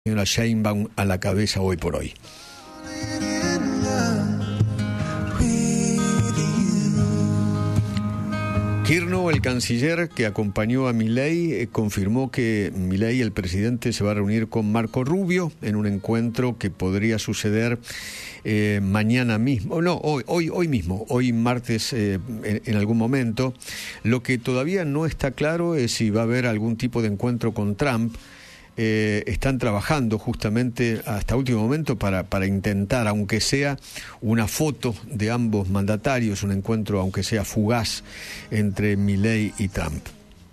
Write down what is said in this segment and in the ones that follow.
Señora Sheinbaum a la cabeza hoy por hoy. Kirchner, el canciller que acompañó a Milei, confirmó que Milei, el presidente, se va a reunir con Marco Rubio en un encuentro que podría suceder mañana mismo, no, hoy mismo, hoy martes en algún momento. Lo que todavía no está claro es si va a haber algún tipo de encuentro con Trump. Están trabajando justamente hasta último momento para intentar, aunque sea una foto de ambos mandatarios, un encuentro aunque sea fugaz entre Milei y Trump.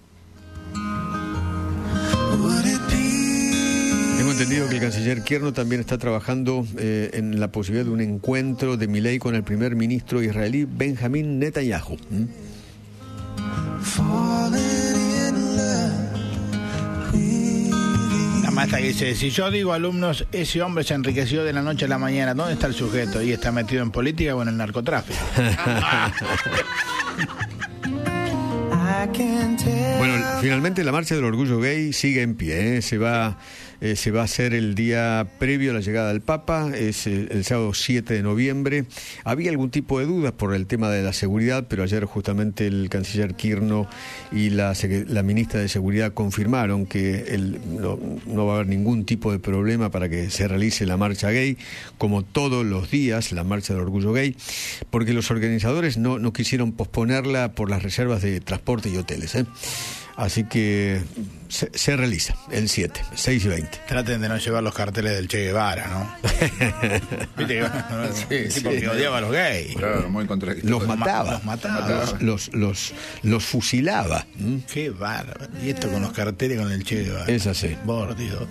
Tengo entendido que el canciller Kirchner también está trabajando en la posibilidad de un encuentro de Milei con el primer ministro israelí Benjamin Netanyahu. Maestra que dice, si yo digo alumnos, ese hombre se enriqueció de la noche a la mañana, ¿dónde está el sujeto? ¿Y está metido en política o en el narcotráfico? Bueno, finalmente la marcha del orgullo gay sigue en pie, se va a hacer el día previo a la llegada del Papa, es el sábado 7 de noviembre. Había algún tipo de dudas por el tema de la seguridad, pero ayer justamente el canciller Kirchner y la ministra de Seguridad confirmaron que no va a haber ningún tipo de problema para que se realice la marcha gay, como todos los días, la marcha del orgullo gay, porque los organizadores no quisieron posponerla por las reservas de transporte y hoteles, Así que se realiza el 7, 6 y 20. Traten de no llevar los carteles del Che Guevara, ¿no? Viste que porque odiaba a los gays. Claro, muy contradictorio. Los mataba. Los fusilaba. Qué bárbaro. Y esto con los carteles con el Che Guevara. Es así. Por Dios.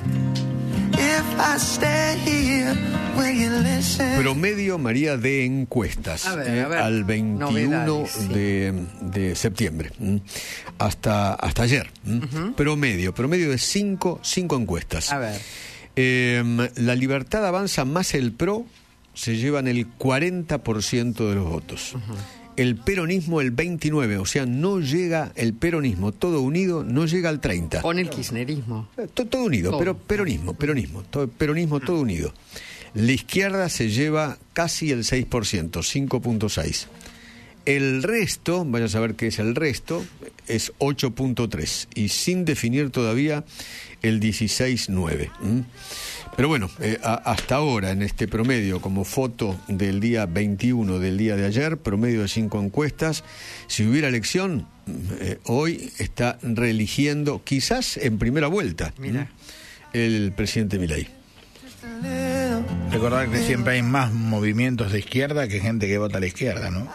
Promedio, María, de encuestas a ver, al 21 de septiembre hasta ayer. Promedio de 5 encuestas. A ver. La Libertad Avanza más el PRO se llevan el 40% de los votos. El peronismo el 29%, o sea, no llega el peronismo todo unido, no llega al 30%. Con el kirchnerismo. Todo unido, todo. Pero peronismo, todo unido. La izquierda se lleva casi el 6%, 5.6%. El resto, vaya a saber qué es el resto, es 8.3%, y sin definir todavía el 16.9%. Pero bueno, hasta ahora en este promedio, como foto del día 21 del día de ayer, promedio de 5 encuestas, si hubiera elección, hoy está reeligiendo, quizás en primera vuelta, el presidente Milei. Recordar que siempre hay más movimientos de izquierda que gente que vota a la izquierda, ¿no?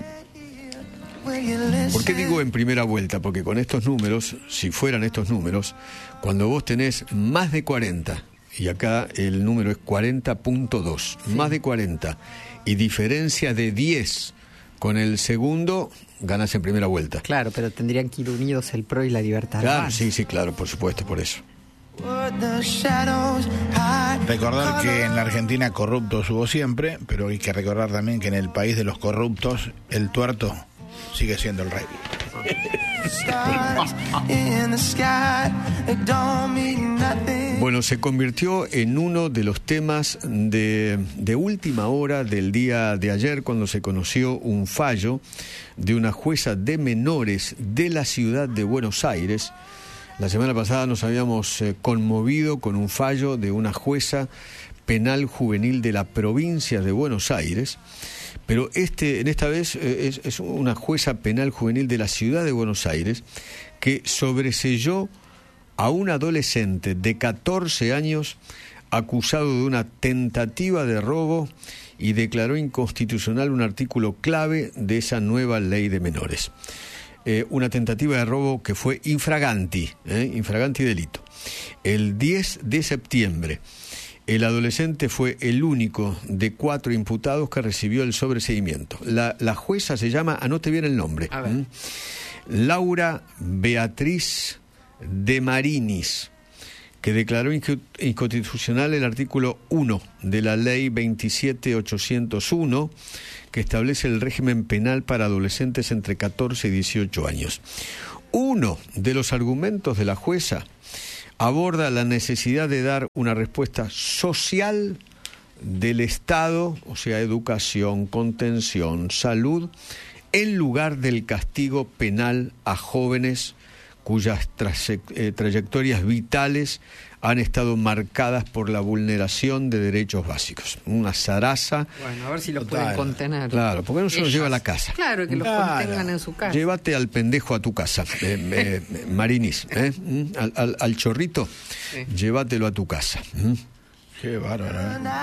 ¿Por qué digo en primera vuelta? Porque con estos números, si fueran estos números, cuando vos tenés más de 40, y acá el número es 40.2, más de 40, y diferencia de 10 con el segundo, ganas en primera vuelta. Claro, pero tendrían que ir unidos el PRO y la Libertad. Claro, sí, claro, por supuesto, por eso. Recordar que en la Argentina corruptos hubo siempre, pero hay que recordar también que en el país de los corruptos, el tuerto sigue siendo el rey. Bueno, se convirtió en uno de los temas de última hora del día de ayer, cuando se conoció un fallo de una jueza de menores de la ciudad de Buenos Aires. La semana pasada nos habíamos conmovido con un fallo de una jueza penal juvenil de la provincia de Buenos Aires, pero en esta vez es una jueza penal juvenil de la ciudad de Buenos Aires que sobreseyó a un adolescente de 14 años acusado de una tentativa de robo y declaró inconstitucional un artículo clave de esa nueva ley de menores. Una tentativa de robo que fue infraganti delito. El 10 de septiembre, el adolescente fue el único de 4 imputados que recibió el sobreseimiento. La jueza se llama, anote bien el nombre, Laura Beatriz de Marinis, que declaró inconstitucional el artículo 1 de la ley 27.801, que establece el régimen penal para adolescentes entre 14 y 18 años. Uno de los argumentos de la jueza aborda la necesidad de dar una respuesta social del Estado, o sea, educación, contención, salud, en lugar del castigo penal a jóvenes cuyas trayectorias vitales han estado marcadas por la vulneración de derechos básicos. Una zaraza. Bueno, a ver si los pueden contener. Claro, porque no se los lleva a la casa. Claro, que los contengan en su casa. Llévate al pendejo a tu casa, Marinis, al chorrito, sí. Llévatelo a tu casa. Qué bárbaro.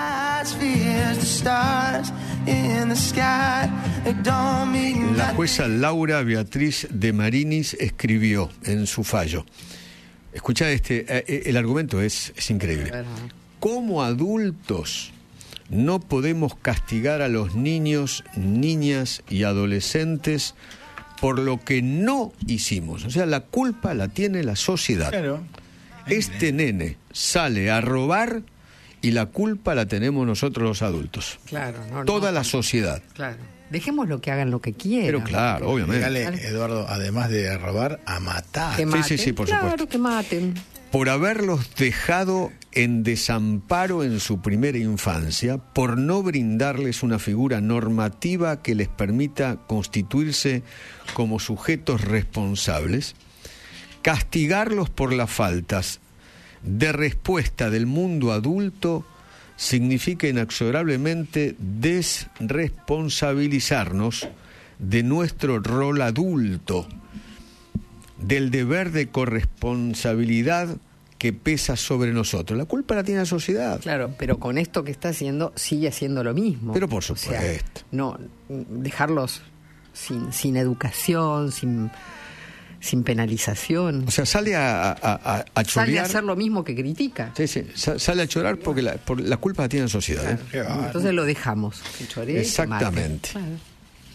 La jueza Laura Beatriz de Marinis escribió en su fallo. Escuchá el argumento es increíble. Como adultos no podemos castigar a los niños, niñas y adolescentes por lo que no hicimos. O sea, la culpa la tiene la sociedad. Claro. Este nene sale a robar y la culpa la tenemos nosotros los adultos. Claro, toda la sociedad. Claro. Dejemos lo que hagan lo que quieran. Pero claro, obviamente. Dale, Eduardo, además de robar, a matar. Que maten, sí, por supuesto. Claro, que maten. Por haberlos dejado en desamparo en su primera infancia, por no brindarles una figura normativa que les permita constituirse como sujetos responsables, castigarlos por las faltas de respuesta del mundo adulto significa inexorablemente desresponsabilizarnos de nuestro rol adulto, del deber de corresponsabilidad que pesa sobre nosotros. La culpa la tiene la sociedad. Claro, pero con esto que está haciendo, sigue haciendo lo mismo. Pero por supuesto. O sea, no dejarlos sin educación, sin penalización. O sea, sale a chorear. Sale a hacer lo mismo que critica. Sí, sale a chorar porque la culpa la tiene la sociedad. Claro. Entonces lo dejamos. Que choree, exactamente. Que mate.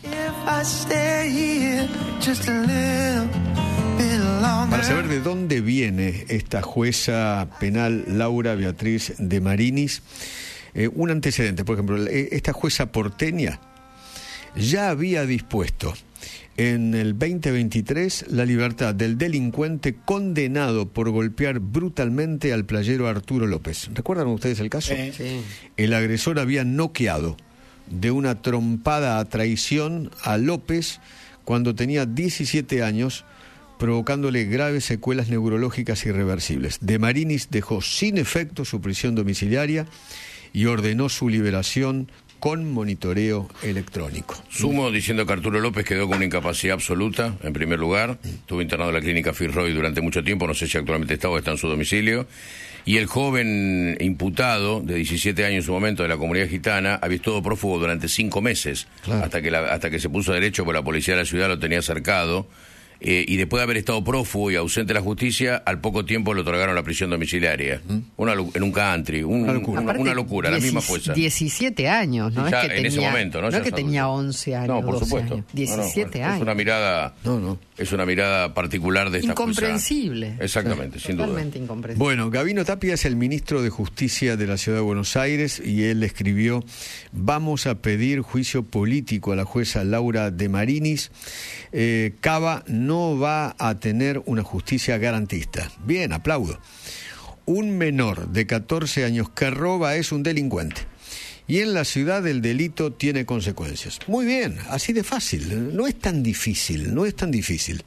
Para saber de dónde viene esta jueza penal Laura Beatriz de Marinis, un antecedente. Por ejemplo, esta jueza porteña ya había dispuesto en el 2023 la libertad del delincuente condenado por golpear brutalmente al playero Arturo López. ¿Recuerdan ustedes el caso? Sí. El agresor había noqueado de una trompada a traición a López cuando tenía 17 años, provocándole graves secuelas neurológicas irreversibles. De Marinis dejó sin efecto su prisión domiciliaria y ordenó su liberación con monitoreo electrónico. Sumo diciendo que Arturo López quedó con una incapacidad absoluta, en primer lugar. Estuvo internado en la clínica Fitzroy durante mucho tiempo, no sé si actualmente está o está en su domicilio. Y el joven imputado, de 17 años en su momento, de la comunidad gitana, había estado prófugo durante 5 meses, claro, hasta que se puso derecho, porque la policía de la ciudad lo tenía cercado. Y después de haber estado prófugo y ausente de la justicia, al poco tiempo le otorgaron la prisión domiciliaria. En un country, una locura, la misma fuerza. 17 años, ¿no? Ya, es que en ese momento, ¿no? No es que tenía 11 años, no, por 12 supuesto. años. 17 años. Es una mirada, es una mirada particular de esta incomprensible. Jueza. Exactamente, sin duda. Totalmente incomprensible. Bueno, Gabino Tapia es el ministro de Justicia de la Ciudad de Buenos Aires y él escribió: vamos a pedir juicio político a la jueza Laura de Marinis. Cava no va a tener una justicia garantista. Bien, aplaudo. Un menor de 14 años que roba es un delincuente. Y en la ciudad el delito tiene consecuencias. Muy bien, así de fácil. No es tan difícil, no es tan difícil.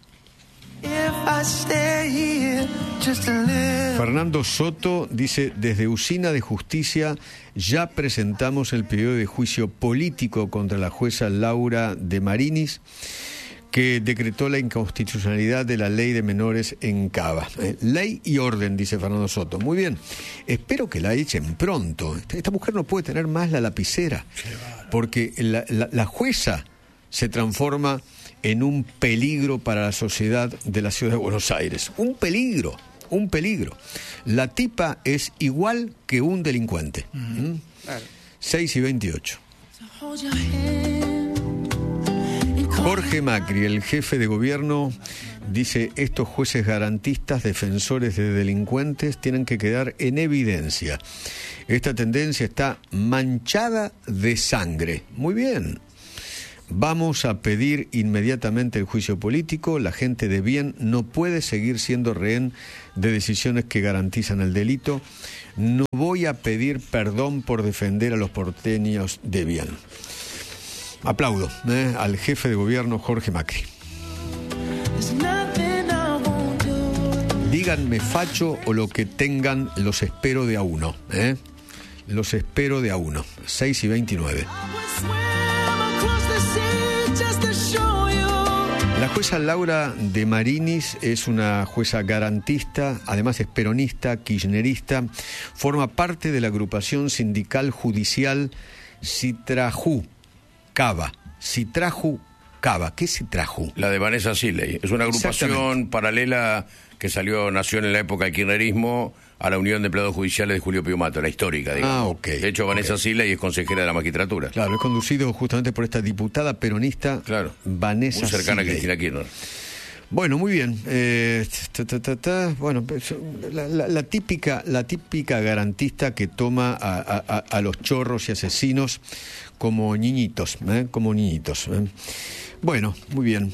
Fernando Soto dice: desde Usina de Justicia ya presentamos el pedido de juicio político contra la jueza Laura de Marinis, que decretó la inconstitucionalidad de la ley de menores en Cava. Ley y orden, dice Fernando Soto. Muy bien, espero que la echen pronto. Esta mujer no puede tener más la lapicera, porque la jueza se transforma en un peligro para la sociedad de la ciudad de Buenos Aires. Un peligro. La tipa es igual que un delincuente. Claro. 6:28. Jorge Macri, el jefe de gobierno, dice: estos jueces garantistas, defensores de delincuentes, tienen que quedar en evidencia. Esta tendencia está manchada de sangre. Muy bien. Vamos a pedir inmediatamente el juicio político. La gente de bien no puede seguir siendo rehén de decisiones que garantizan el delito. No voy a pedir perdón por defender a los porteños de bien. Aplaudo al jefe de gobierno Jorge Macri. Díganme facho o lo que tengan, los espero de a uno. Los espero de a uno. 6:29. La jueza Laura de Marinis es una jueza garantista, además es peronista, kirchnerista, forma parte de la agrupación sindical judicial Citraju Cava. Citraju Cava. ¿Qué es Citraju? La de Vanessa Siley. Es una agrupación paralela que nació en la época del kirchnerismo a la Unión de Empleados Judiciales de Julio Pío Mato, la histórica, digamos. Ok. De hecho, Vanessa Siley es consejera de la magistratura. Claro, es conducido justamente por esta diputada peronista, claro, Vanessa muy cercana Siley. a Cristina Kirchner. Bueno, muy bien. Bueno, la típica garantista que toma a los chorros y asesinos como niñitos, como niñitos. Bueno, muy bien.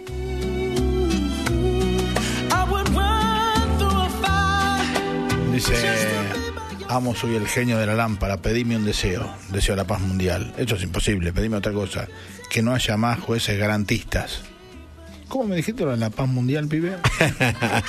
Dice: amo, soy el genio de la lámpara, pedime un deseo la paz mundial. Eso es imposible, pedime otra cosa, que no haya más jueces garantistas. ¿Cómo me dijiste lo de la paz mundial, pibe?